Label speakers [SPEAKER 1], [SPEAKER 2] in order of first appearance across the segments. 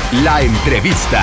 [SPEAKER 1] La entrevista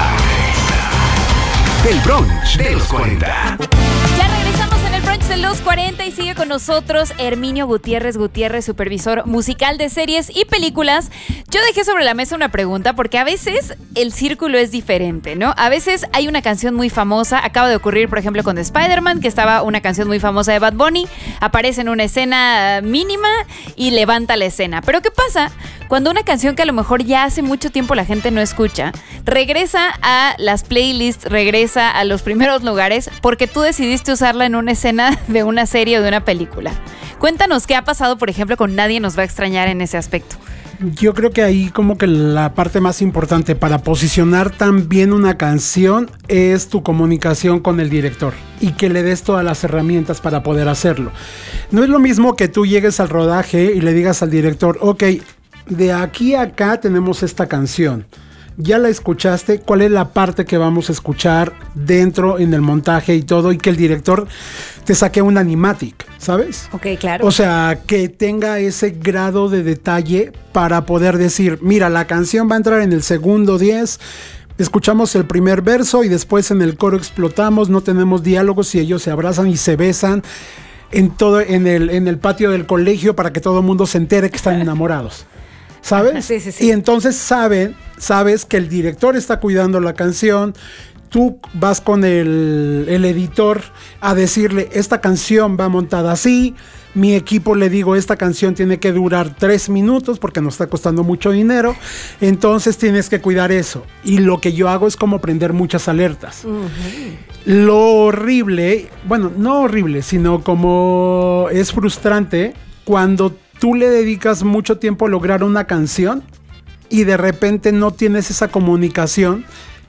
[SPEAKER 1] del brunch de los 40.
[SPEAKER 2] Ya regresamos en el brunch de los 40 y sigue con nosotros Herminio Gutiérrez, supervisor musical de series y películas. Yo dejé sobre la mesa una pregunta porque a veces el círculo es diferente, ¿no? A veces hay una canción muy famosa, acaba de ocurrir por ejemplo con Spider-Man, que estaba una canción muy famosa de Bad Bunny, aparece en una escena mínima y levanta la escena. Pero ¿qué pasa cuando una canción que a lo mejor ya hace mucho tiempo la gente no escucha, regresa a las playlists, regresa a los primeros lugares porque tú decidiste usarla en una escena de una serie o de una película? Cuéntanos qué ha pasado, por ejemplo, con Nadie nos va a extrañar en ese aspecto.
[SPEAKER 3] Yo creo que ahí como que la parte más importante para posicionar tan bien una canción es tu comunicación con el director y que le des todas las herramientas para poder hacerlo. No es lo mismo que tú llegues al rodaje y le digas al director, ok, de aquí a acá tenemos esta canción. ¿Ya la escuchaste? ¿Cuál es la parte que vamos a escuchar dentro en el montaje y todo? Y que el director te saque un animatic, ¿sabes?
[SPEAKER 2] Ok, claro.
[SPEAKER 3] O sea, que tenga ese grado de detalle para poder decir, mira, la canción va a entrar en el segundo 10, escuchamos el primer verso y después en el coro explotamos, no tenemos diálogos y ellos se abrazan y se besan en el patio del colegio para que todo el mundo se entere que están enamorados. ¿Sabes?
[SPEAKER 2] Sí.
[SPEAKER 3] Y entonces sabes que el director está cuidando la canción. Tú vas con el editor a decirle, esta canción va montada así. Mi equipo le digo, esta canción tiene que durar 3 minutos porque nos está costando mucho dinero. Entonces tienes que cuidar eso. Y lo que yo hago es como prender muchas alertas. Uh-huh. Lo horrible, bueno, no horrible, sino como es frustrante cuando tú le dedicas mucho tiempo a lograr una canción y de repente no tienes esa comunicación